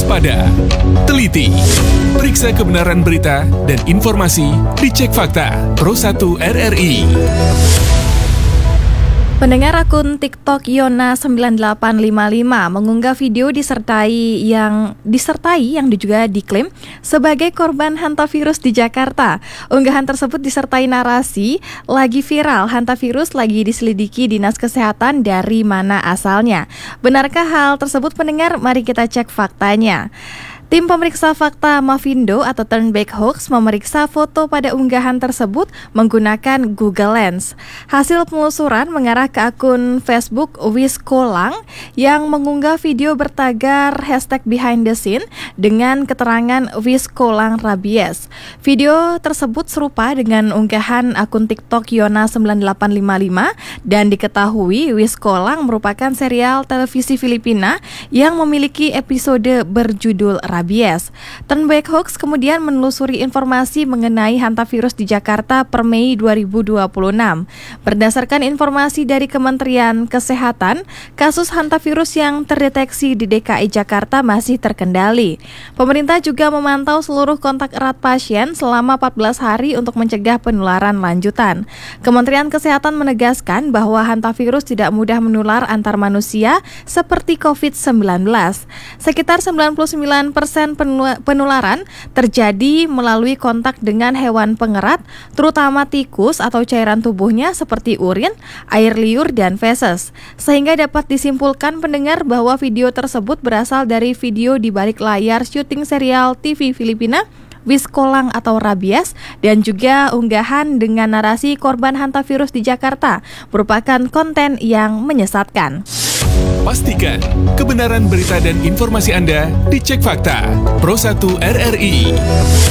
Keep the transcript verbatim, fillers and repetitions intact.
waspada, teliti, periksa kebenaran berita dan informasi, dicek fakta. Pro satu R R I. Pendengar akun TikTok Yona sembilan delapan lima lima mengunggah video disertai yang disertai yang juga diklaim sebagai korban hantavirus di Jakarta. Unggahan tersebut disertai narasi lagi viral, hantavirus lagi diselidiki Dinas Kesehatan, dari mana asalnya. Benarkah hal tersebut, pendengar? Mari kita cek faktanya. Tim pemeriksa fakta Mavindo atau Turnback Hoax memeriksa foto pada unggahan tersebut menggunakan Google Lens. Hasil penelusuran mengarah ke akun Facebook Wiskolang yang mengunggah video bertagar hashtag behind the scene dengan keterangan Wiskolang rabies. Video tersebut serupa dengan unggahan akun TikTok Yona sembilan delapan lima lima dan diketahui Wiskolang merupakan serial televisi Filipina yang memiliki episode berjudul rabies. Turnback Hoax kemudian menelusuri informasi mengenai hantavirus di Jakarta per Mei dua ribu dua puluh enam. Berdasarkan informasi dari Kementerian Kesehatan, kasus hantavirus yang terdeteksi di D K I Jakarta masih terkendali. Pemerintah juga memantau seluruh kontak erat pasien selama empat belas hari untuk mencegah penularan lanjutan. Kementerian Kesehatan menegaskan bahwa hantavirus tidak mudah menular antar manusia seperti covid sembilan belas. Sekitar sembilan puluh sembilan persen penularan terjadi melalui kontak dengan hewan pengerat, terutama tikus atau cairan tubuhnya seperti urin, air liur, dan feses. Sehingga dapat disimpulkan, pendengar, bahwa video tersebut berasal dari video di balik layar syuting serial T V Filipina Wiskolang atau rabies, dan juga unggahan dengan narasi korban hantavirus di Jakarta merupakan konten yang menyesatkan. Pastikan kebenaran berita dan informasi Anda dicek fakta. Pro satu R R I.